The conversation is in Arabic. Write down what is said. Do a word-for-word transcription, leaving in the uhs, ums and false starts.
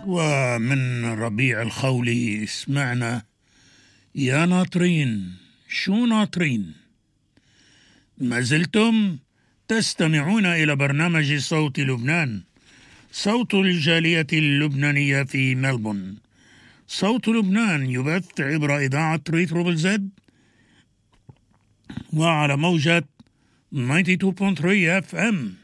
ومن ربيع الخولي سمعنا يا ناطرين. شو ناطرين؟ ما زلتم تستمعون إلى برنامج صوت لبنان، صوت الجالية اللبنانية في ملبون. صوت لبنان يبث عبر إذاعة ريترو زد وعلى موجة تسعة وتسعين فاصلة ثلاثة اف ام.